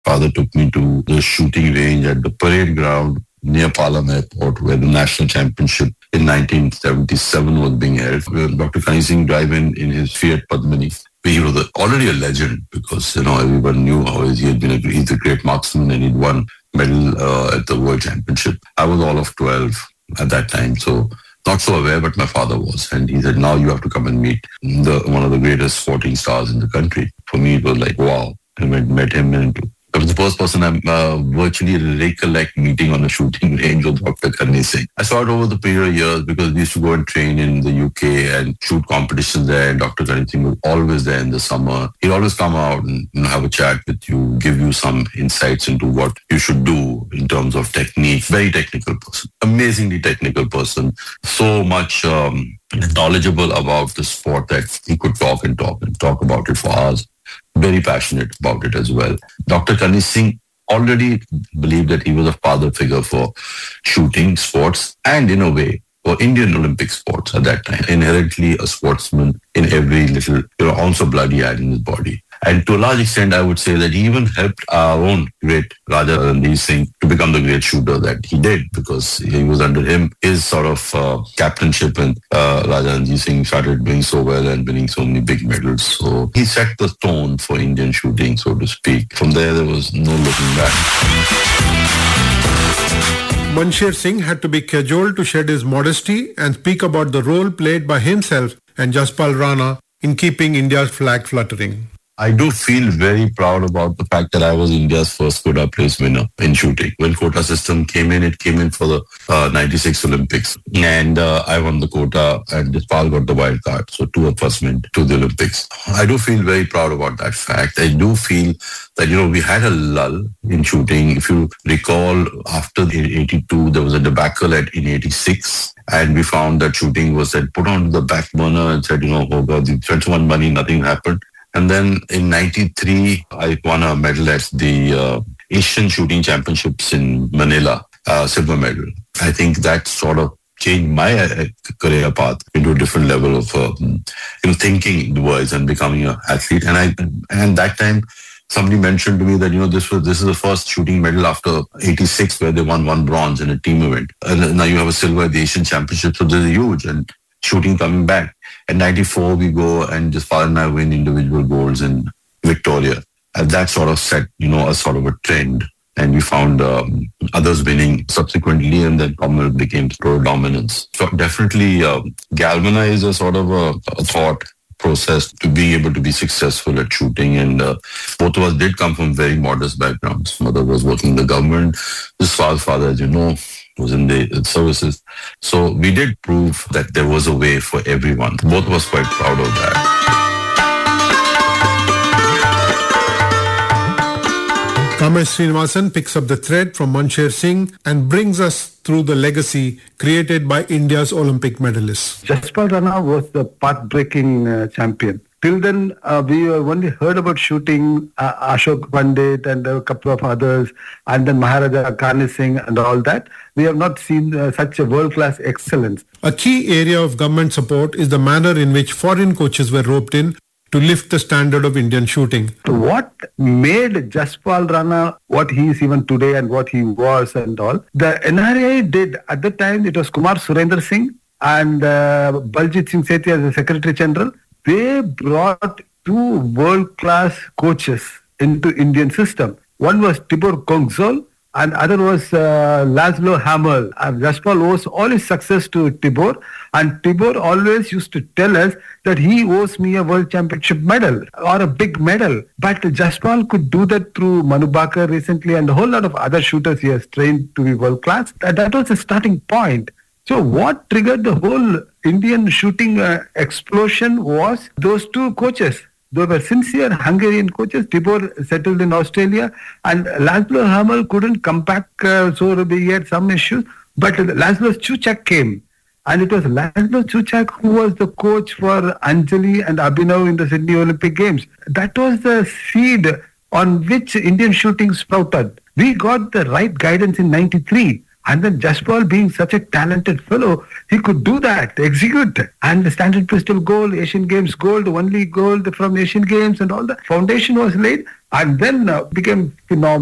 father took me to the shooting range at the parade ground near Palam Airport, where the national championship in 1977 was being held. Dr. Kani Singh drive in his Fiat Padmini. He was already a legend because, everyone knew how he had been he's a great marksman and he'd won medal at the World Championship. I was all of 12 at that time, so not so aware, but my father was. And he said, now you have to come and meet one of the greatest sporting stars in the country. For me, it was like, wow. I met him and I was the first person I virtually recollect meeting on a shooting range with Dr. Kani Singh. I saw it over the period of years because we used to go and train in the UK and shoot competitions there. And Dr. Kani Singh was always there in the summer. He'd always come out and have a chat with you, give you some insights into what you should do in terms of technique. Very technical person, amazingly technical person. So much knowledgeable about the sport that he could talk about it for hours. Very passionate about it as well. Dr. Kani Singh already believed that he was a father figure for shooting sports and, in a way, for Indian Olympic sports at that time. Inherently a sportsman in every little ounce of blood he had in his body. And to a large extent, I would say that he even helped our own great Raja Ranveer Singh to become the great shooter that he did, because he was under him, his sort of captainship, and Raja Ranveer Singh started doing so well and winning so many big medals. So he set the tone for Indian shooting, so to speak. From there was no looking back. Mansher Singh had to be cajoled to shed his modesty and speak about the role played by himself and Jaspal Rana in keeping India's flag fluttering. I do feel very proud about the fact that I was India's first quota place winner in shooting. When quota system came in, it came in for the 96 Olympics. And I won the quota and Jaspal got the wild card. So two of us went to the Olympics. I do feel very proud about that fact. I do feel that, we had a lull in shooting. If you recall, after 82, there was a debacle in 86. And we found that shooting was put on the back burner and said, oh God, you spent so much money, nothing happened. And then in 93, I won a medal at the Asian Shooting Championships in Manila, silver medal. I think that sort of changed my career path into a different level of thinking the words and becoming an athlete. And that time, somebody mentioned to me that this is the first shooting medal after 86 where they won one bronze in a team event. And now you have a silver at the Asian Championships, so this is huge. And shooting coming back. In 94, we go and Jaspal and I win individual golds in Victoria. And that sort of set, a sort of a trend. And we found others winning subsequently, and then Commonwealth became pro dominance. So definitely galvanized a sort of a thought process to be able to be successful at shooting. And both of us did come from very modest backgrounds. Mother was working in the government. Jaspal's father, as you know, was in the services. So we did prove that there was a way for everyone. Both of us quite proud of that. Kamesh Srinivasan picks up the thread from Mansher Singh and brings us through the legacy created by India's Olympic medalists. Jaspal Rana was the path-breaking champion. Till then, we only heard about shooting Ashok Pandit and a couple of others, and then Maharaja Kani Singh and all that. We have not seen such a world-class excellence. A key area of government support is the manner in which foreign coaches were roped in to lift the standard of Indian shooting. So what made Jaspal Rana what he is even today and what he was and all, the NRA did, at the time it was Kumar Surendra Singh and Baljit Singh Sethi as the Secretary General. They brought two world-class coaches into Indian system. One was Tibor Kongzol and other was Laszlo Hamel. Jaspal owes all his success to Tibor, and Tibor always used to tell us that he owes me a world championship medal or a big medal. But Jaspal could do that through Manu Bhaker recently and a whole lot of other shooters he has trained to be world-class. That was the starting point. So what triggered the whole Indian shooting explosion was those two coaches. They were sincere Hungarian coaches. Tibor settled in Australia and Laszlo Hamel couldn't come back, so he had some issues. But Laszlo Suchak came. And it was Laszlo Suchak who was the coach for Anjali and Abhinav in the Sydney Olympic Games. That was the seed on which Indian shooting sprouted. We got the right guidance in 93. And then Jaspal, being such a talented fellow, he could do that, execute. And the Standard Pistol gold, Asian Games gold, only gold from Asian Games and all the foundation was laid. and then became phenomenal.